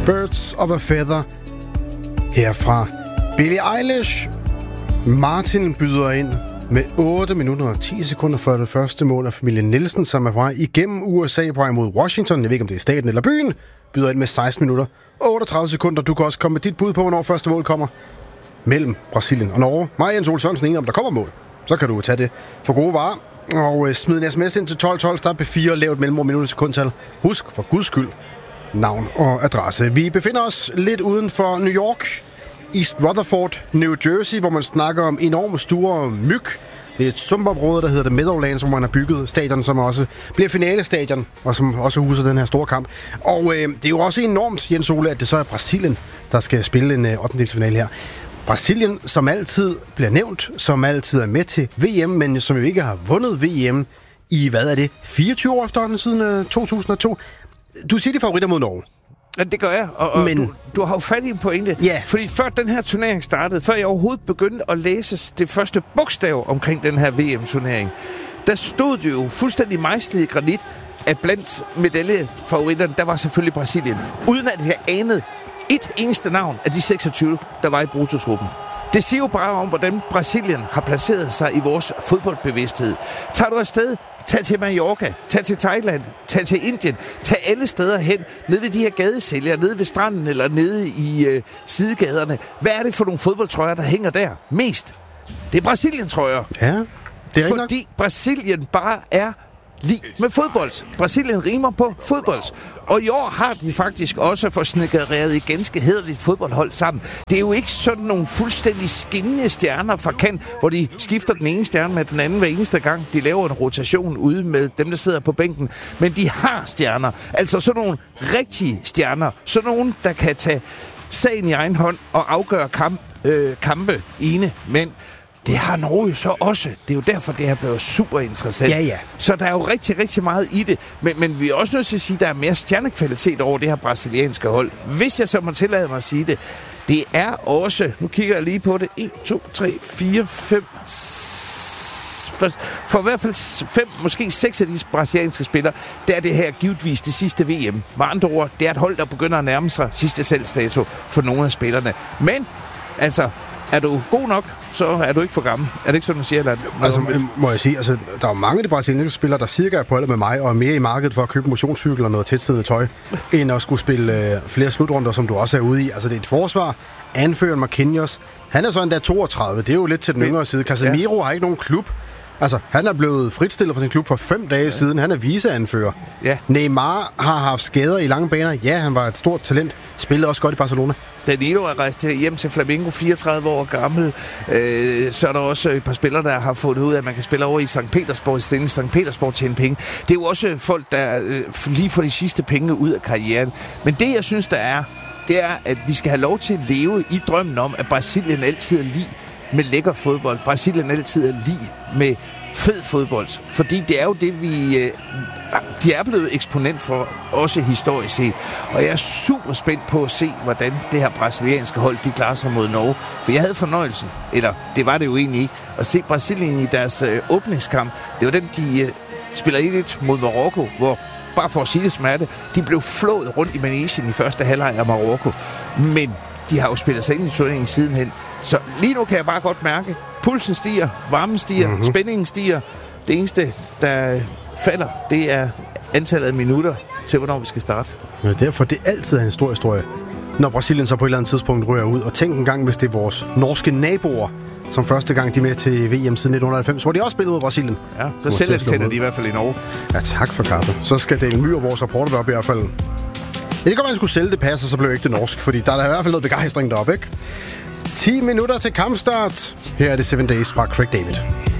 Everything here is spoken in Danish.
Birds of a Feather herfra Billie Eilish. Martin byder ind med 8 minutter og 10 sekunder for det første mål af familien Nielsen, som er på vej igennem USA på vej mod Washington. Jeg ved ikke, om det er staten eller byen. Byder ind med 16 minutter og 38 sekunder. Du kan også komme med dit bud på, hvornår første mål kommer mellem Brasilien og Norge. Mig, Jens Ole Sørensen, enig om der kommer mål. Så kan du tage det for gode varer og smide en sms ind til 1212, start P4, lav et mellemrum minut sekundtal. Husk for guds skyld navn og adresse. Vi befinder os lidt uden for New York, East Rutherford, New Jersey, hvor man snakker om enormt store myg. Det er et sumpområde, der hedder The Meadowlands, hvor man har bygget stadion, som også bliver finalestadion, og som også huser den her store kamp. Og det er jo også enormt, Jens Ole, at det så er Brasilien, der skal spille en 8. her. Brasilien, som altid bliver nævnt, som altid er med til VM, men som jo ikke har vundet VM i, 24 år efterhånden siden 2002. Du siger de favoritter mod Norge. Ja, det gør jeg, og men du har jo fat i en pointe. Yeah. Fordi før den her turnering startede, før jeg overhovedet begyndte at læse det første bogstav omkring den her VM-turnering, der stod det jo fuldstændig mejslet i granit, at blandt medaljefavoritterne, der var selvfølgelig Brasilien. Uden at jeg anede et eneste navn af de 26, der var i brutotruppen. Det siger jo bare om, hvordan Brasilien har placeret sig i vores fodboldbevidsthed. Tager du afsted, tag til Mallorca, tag til Thailand, tag til Indien, tag alle steder hen, nede ved de her gadesælgere, nede ved stranden eller nede i sidegaderne. Hvad er det for nogle fodboldtrøjer, der hænger der mest? Det er Brasilien-trøjer. Ja, det er fordi Brasilien bare er lige med fodbold. Brasilien rimer på fodbold. Og i år har de faktisk også forsnedgeret et ganske hæderligt fodboldhold sammen. Det er jo ikke sådan nogle fuldstændig skinnende stjerner fra kant, hvor de skifter den ene stjerne med den anden hver eneste gang. De laver en rotation ude med dem, der sidder på bænken. Men de har stjerner. Altså sådan nogle rigtige stjerner. Sådan nogle, der kan tage sagen i egen hånd og afgøre kampe ene mænd. Det har Norge jo så også. Det er jo derfor, det er blevet super interessant. Ja. Så der er jo rigtig, rigtig meget i det. Men vi er også nødt til at sige, at der er mere stjernekvalitet over det her brasilianske hold. Hvis jeg så må tillade mig at sige det. Det er også, nu kigger jeg lige på det, 1, 2, 3, 4, 5... For i hvert fald 5, måske 6 af de brasilianske spillere, der er det her givetvis det sidste VM. Med andre ord, det er et hold, der begynder at nærme sig sidste salgsdato for nogle af spillerne. Men, altså... Er du god nok, så er du ikke for gammel. Er det ikke sådan, man siger? Eller må jeg sige, der er jo mange af de brasilianske spillere, der cirka er på alder med mig, og er mere i markedet for at købe motionscykel og noget tætsiddende tøj, end at skulle spille flere slutrunder, som du også er ude i. Altså, det er et forsvar. Anføreren Marquinhos, han er så endda 32. Det er jo lidt til den yngre side. Casemiro har ikke nogen klub. Altså, han er blevet fritstillet fra sin klub for 5 dage siden. Han er viceanfører. Ja. Neymar har haft skader i lange baner. Ja, han var et stort talent. Spillede også godt i Barcelona. Danilo er rejst hjem til Flamengo, 34 år gammel. Så er der også et par spillere, der har fundet ud af, at man kan spille over i St. Petersborg i stedet. St. Petersborg tjener penge. Det er jo også folk, der lige får de sidste penge ud af karrieren. Men det, jeg synes, der er, det er, at vi skal have lov til at leve i drømmen om, at Brasilien altid er lige med lækker fodbold. Brasilien altid er lige med fed fodbold. Fordi det er jo det, de er blevet eksponent for, også historisk set. Og jeg er super spændt på at se, hvordan det her brasilianske hold, de klarer sig mod Norge. For jeg havde fornøjelsen, eller det var det jo egentlig ikke, at se Brasilien i deres åbningskamp. Det var den, de spiller 1-1 mod Marokko, hvor, bare for at sige det som er det, de blev flået rundt i Manesien i første halvleg af Marokko. Men de har jo spillet sig ind i turneringen sidenhen. Så lige nu kan jeg bare godt mærke, pulsen stiger, varmen stiger, spændingen stiger. Det eneste, der falder, det er antallet af minutter til, hvornår vi skal starte. Ja, derfor det altid er en stor historie, når Brasilien så på et eller andet tidspunkt rører ud. Og tænk en gang, hvis det er vores norske naboer, som første gang de er med til VM siden 1990, hvor de også spillede mod Brasilien. Ja, så selv tænder de i hvert fald i Norge. Ja, tak for kaffe. Så skal Dale Myhr, vores reporter, op i hvert fald. Ja, det kan være, at han skulle sælge det pas, og så blev det ikke det norsk, fordi der er i hvert fald noget begejstring deroppe, ikke? 10 minutter til kampstart. Her er det 7 Days fra Craig David.